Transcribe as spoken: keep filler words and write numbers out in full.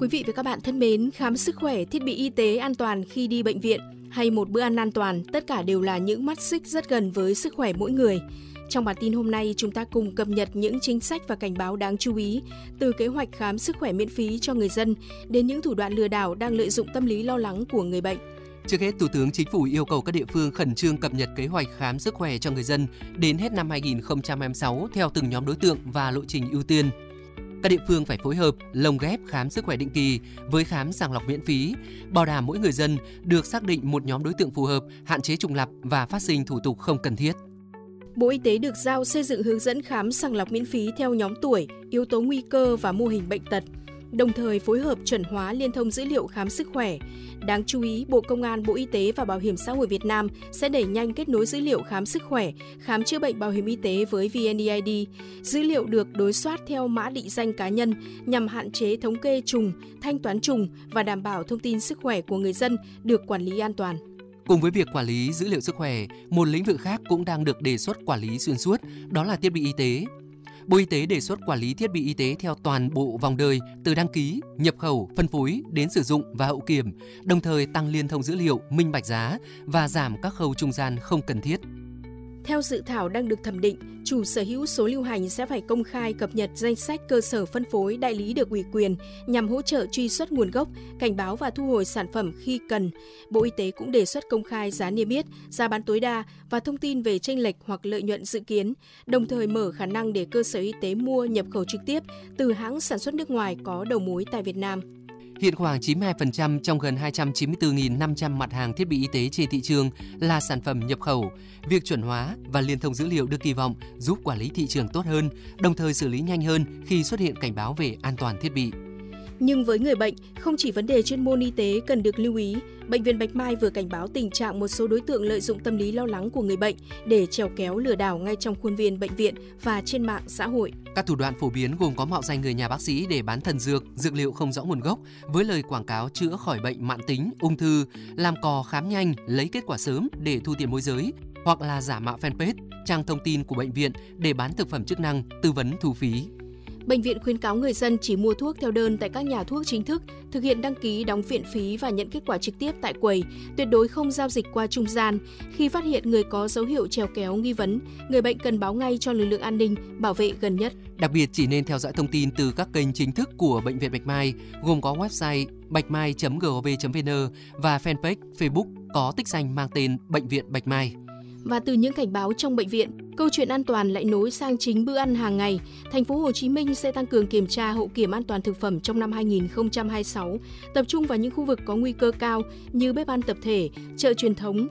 Quý vị và các bạn thân mến, khám sức khỏe, thiết bị y tế an toàn khi đi bệnh viện hay một bữa ăn an toàn, tất cả đều là những mắt xích rất gần với sức khỏe mỗi người. Trong bản tin hôm nay, chúng ta cùng cập nhật những chính sách và cảnh báo đáng chú ý, từ kế hoạch khám sức khỏe miễn phí cho người dân đến những thủ đoạn lừa đảo đang lợi dụng tâm lý lo lắng của người bệnh. Trước hết, Thủ tướng Chính phủ yêu cầu các địa phương khẩn trương cập nhật kế hoạch khám sức khỏe cho người dân đến hết năm hai nghìn không trăm hai mươi sáu theo từng nhóm đối tượng và lộ trình ưu tiên. Các địa phương phải phối hợp lồng ghép khám sức khỏe định kỳ với khám sàng lọc miễn phí, bảo đảm mỗi người dân được xác định một nhóm đối tượng phù hợp, hạn chế trùng lặp và phát sinh thủ tục không cần thiết. Bộ Y tế được giao xây dựng hướng dẫn khám sàng lọc miễn phí theo nhóm tuổi, yếu tố nguy cơ và mô hình bệnh tật, đồng thời phối hợp chuẩn hóa liên thông dữ liệu khám sức khỏe. Đáng chú ý, Bộ Công an, Bộ Y tế và Bảo hiểm xã hội Việt Nam sẽ đẩy nhanh kết nối dữ liệu khám sức khỏe, khám chữa bệnh bảo hiểm y tế với vê en e i đê. Dữ liệu được đối soát theo mã định danh cá nhân nhằm hạn chế thống kê trùng, thanh toán trùng và đảm bảo thông tin sức khỏe của người dân được quản lý an toàn. Cùng với việc quản lý dữ liệu sức khỏe, một lĩnh vực khác cũng đang được đề xuất quản lý xuyên suốt, đó là thiết bị y tế. Bộ Y tế đề xuất quản lý thiết bị y tế theo toàn bộ vòng đời, từ đăng ký, nhập khẩu, phân phối đến sử dụng và hậu kiểm, đồng thời tăng liên thông dữ liệu, minh bạch giá và giảm các khâu trung gian không cần thiết. Theo dự thảo đang được thẩm định, chủ sở hữu số lưu hành sẽ phải công khai cập nhật danh sách cơ sở phân phối đại lý được ủy quyền nhằm hỗ trợ truy xuất nguồn gốc, cảnh báo và thu hồi sản phẩm khi cần. Bộ Y tế cũng đề xuất công khai giá niêm yết, giá bán tối đa và thông tin về chênh lệch hoặc lợi nhuận dự kiến, đồng thời mở khả năng để cơ sở y tế mua nhập khẩu trực tiếp từ hãng sản xuất nước ngoài có đầu mối tại Việt Nam. Hiện khoảng chín mươi hai phần trăm trong gần hai trăm chín mươi tư nghìn năm trăm mặt hàng thiết bị y tế trên thị trường là sản phẩm nhập khẩu. Việc chuẩn hóa và liên thông dữ liệu được kỳ vọng giúp quản lý thị trường tốt hơn, đồng thời xử lý nhanh hơn khi xuất hiện cảnh báo về an toàn thiết bị. Nhưng với người bệnh, không chỉ vấn đề chuyên môn y tế cần được lưu ý, Bệnh viện Bạch Mai vừa cảnh báo tình trạng một số đối tượng lợi dụng tâm lý lo lắng của người bệnh để chèo kéo lừa đảo ngay trong khuôn viên bệnh viện và trên mạng xã hội. Các thủ đoạn phổ biến gồm có mạo danh người nhà bác sĩ để bán thần dược, dược liệu không rõ nguồn gốc với lời quảng cáo chữa khỏi bệnh mãn tính, ung thư, làm cò khám nhanh, lấy kết quả sớm để thu tiền môi giới, hoặc là giả mạo fanpage, trang thông tin của bệnh viện để bán thực phẩm chức năng, tư vấn thu phí. Bệnh viện khuyến cáo người dân chỉ mua thuốc theo đơn tại các nhà thuốc chính thức, thực hiện đăng ký đóng viện phí và nhận kết quả trực tiếp tại quầy, tuyệt đối không giao dịch qua trung gian. Khi phát hiện người có dấu hiệu chèo kéo nghi vấn, người bệnh cần báo ngay cho lực lượng an ninh, bảo vệ gần nhất. Đặc biệt chỉ nên theo dõi thông tin từ các kênh chính thức của Bệnh viện Bạch Mai, gồm có website bạch mai chấm gov chấm vn và fanpage Facebook có tích danh mang tên Bệnh viện Bạch Mai. Và từ những cảnh báo trong bệnh viện, câu chuyện an toàn lại nối sang chính bữa ăn hàng ngày. Thành phố Hồ Chí Minh sẽ tăng cường kiểm tra hậu kiểm an toàn thực phẩm trong năm hai nghìn không trăm hai mươi sáu, tập trung vào những khu vực có nguy cơ cao như bếp ăn tập thể, chợ truyền thống,